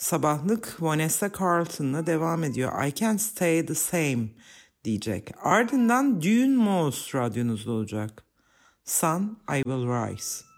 Sabahlık Vanessa Carlton'la devam ediyor. I Can't Stay the Same diyecek. Ardından Dune Moss radyonuzda olacak. Sun, I Will Rise.